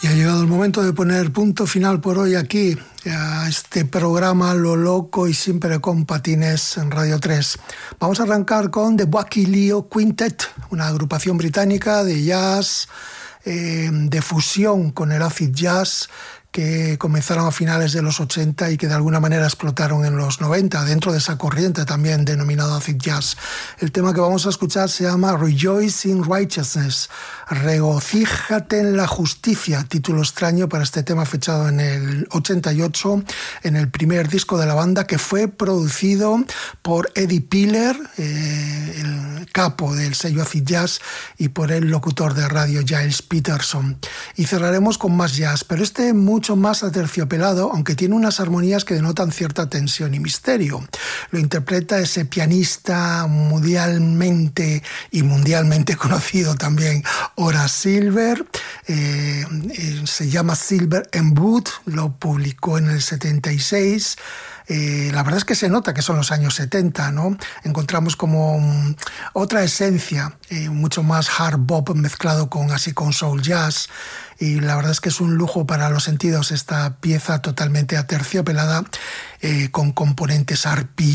Y ha llegado el momento de poner punto final por hoy aquí, a este programa Lo Loco y Siempre con Patines en Radio 3. Vamos a arrancar con The Wacky Leo Quintet, una agrupación británica de jazz, de fusión con el acid jazz, que comenzaron a finales de los 80 y que de alguna manera explotaron en los 90, dentro de esa corriente también denominada acid jazz. El tema que vamos a escuchar se llama Rejoice in Righteousness, Regocíjate en la Justicia, título extraño para este tema fechado en el 88, en el primer disco de la banda, que fue producido por Eddie Piller, el capo del sello acid jazz, y por el locutor de radio Giles Peterson. Y cerraremos con más jazz, pero este mucho más aterciopelado, aunque tiene unas armonías que denotan cierta tensión y misterio. Lo interpreta ese pianista mundialmente conocido también, Horace Silver. Se llama Silver and Wood, lo publicó en el 76. La verdad es que se nota que son los años 70, ¿no? Encontramos como otra esencia, mucho más hard bop mezclado con soul jazz, y la verdad es que es un lujo para los sentidos esta pieza totalmente aterciopelada, con componentes arpísticos